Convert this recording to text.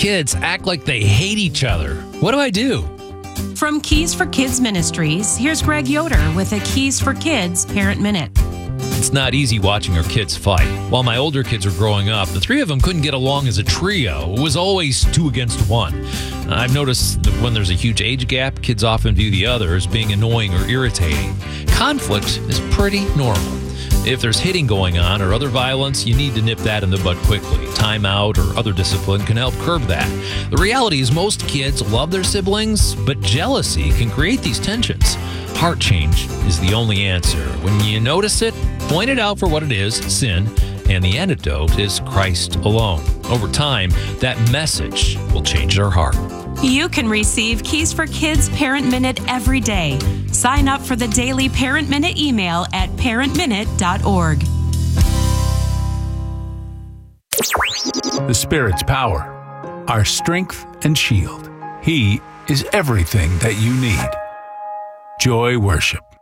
kids act like they hate each other. What do I do? From Keys for Kids Ministries, here's Greg Yoder with a Keys for Kids Parent Minute. It's not easy watching our kids fight. While my older kids were growing up, the three of them couldn't get along as a trio. It was always 2 against 1. I've noticed that when there's a huge age gap, kids often view the other as being annoying or irritating. Conflict is pretty normal. If there's hitting going on or other violence, you need to nip that in the bud quickly. Timeout or other discipline can help curb that. The reality is most kids love their siblings, but jealousy can create these tensions. Heart change is the only answer. When you notice it, point it out for what it is, sin, and the antidote is Christ alone. Over time, that message will change their heart. You can receive Keys for Kids Parent Minute every day. Sign up for the daily Parent Minute email at parentminute.org. The Spirit's power, our strength and shield. He is everything that you need. Joy Worship.